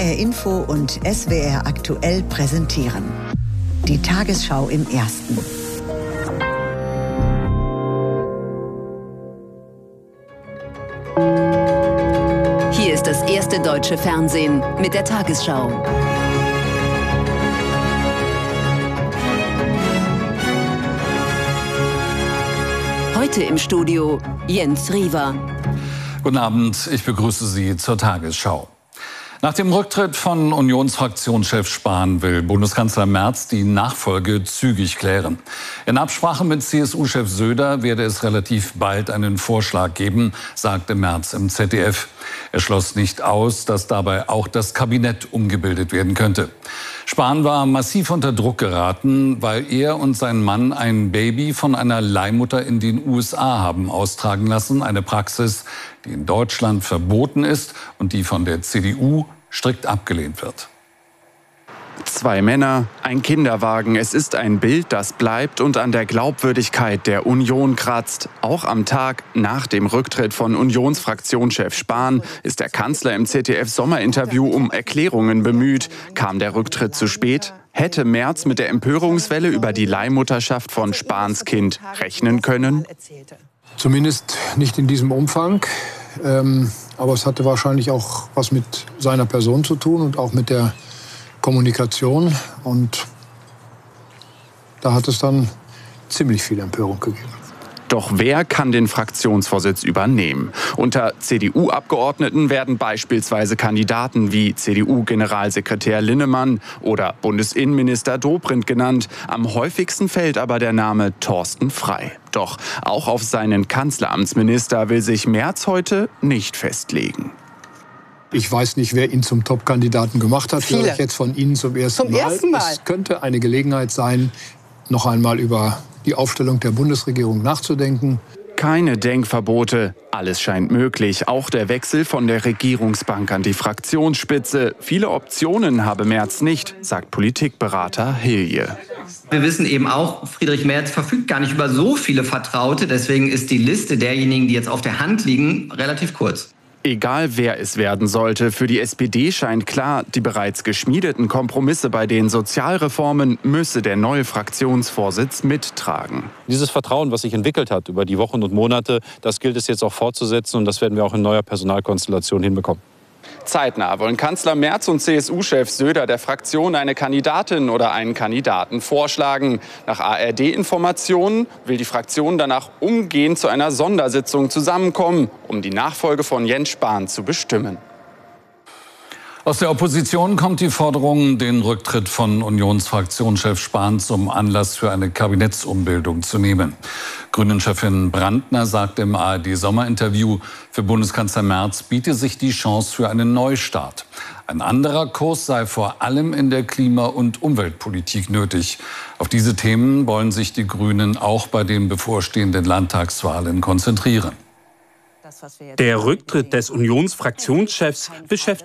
HR Info und SWR aktuell präsentieren. Die Tagesschau im Ersten. Hier ist das erste deutsche Fernsehen mit der Tagesschau. Heute im Studio Jens Riewer. Guten Abend, ich begrüße Sie zur Tagesschau. Nach dem Rücktritt von Unionsfraktionschef Spahn will Bundeskanzler Merz die Nachfolge zügig klären. In Absprache mit CSU-Chef Söder werde es relativ bald einen Vorschlag geben, sagte Merz im ZDF. Er schloss nicht aus, dass dabei auch das Kabinett umgebildet werden könnte. Spahn war massiv unter Druck geraten, weil er und sein Mann ein Baby von einer Leihmutter in den USA haben austragen lassen. Eine Praxis, die in Deutschland verboten ist und die von der CDU strikt abgelehnt wird. Zwei Männer, ein Kinderwagen. Es ist ein Bild, das bleibt und an der Glaubwürdigkeit der Union kratzt. Auch am Tag nach dem Rücktritt von Unionsfraktionschef Spahn ist der Kanzler im ZDF-Sommerinterview um Erklärungen bemüht. Kam der Rücktritt zu spät? Hätte Merz mit der Empörungswelle über die Leihmutterschaft von Spahns Kind rechnen können? Zumindest nicht in diesem Umfang. Aber es hatte wahrscheinlich auch was mit seiner Person zu tun und auch mit der Kommunikation. Und da hat es dann ziemlich viel Empörung gegeben. Doch wer kann den Fraktionsvorsitz übernehmen? Unter CDU-Abgeordneten werden beispielsweise Kandidaten wie CDU-Generalsekretär Linnemann oder Bundesinnenminister Dobrindt genannt. Am häufigsten fällt aber der Name Thorsten Frey. Doch auch auf seinen Kanzleramtsminister will sich Merz heute nicht festlegen. Ich weiß nicht, wer ihn zum Top-Kandidaten gemacht hat. Vielleicht jetzt von Ihnen zum ersten Mal. Es könnte eine Gelegenheit sein, noch einmal über die Aufstellung der Bundesregierung nachzudenken. Keine Denkverbote. Alles scheint möglich. Auch der Wechsel von der Regierungsbank an die Fraktionsspitze. Viele Optionen habe Merz nicht, sagt Politikberater Hilje. Wir wissen eben auch, Friedrich Merz verfügt gar nicht über so viele Vertraute. Deswegen ist die Liste derjenigen, die jetzt auf der Hand liegen, relativ kurz. Egal wer es werden sollte, für die SPD scheint klar, die bereits geschmiedeten Kompromisse bei den Sozialreformen müsse der neue Fraktionsvorsitz mittragen. Dieses Vertrauen, was sich entwickelt hat über die Wochen und Monate, das gilt es jetzt auch fortzusetzen und das werden wir auch in neuer Personalkonstellation hinbekommen. Zeitnah wollen Kanzler Merz und CSU-Chef Söder der Fraktion eine Kandidatin oder einen Kandidaten vorschlagen. Nach ARD-Informationen will die Fraktion danach umgehend zu einer Sondersitzung zusammenkommen, um die Nachfolge von Jens Spahn zu bestimmen. Aus der Opposition kommt die Forderung, den Rücktritt von Unionsfraktionschef Spahn zum Anlass für eine Kabinettsumbildung zu nehmen. Grünen-Chefin Brandner sagt im ARD-Sommerinterview, für Bundeskanzler Merz biete sich die Chance für einen Neustart. Ein anderer Kurs sei vor allem in der Klima- und Umweltpolitik nötig. Auf diese Themen wollen sich die Grünen auch bei den bevorstehenden Landtagswahlen konzentrieren. Der Rücktritt des Unionsfraktionschefs beschäftigt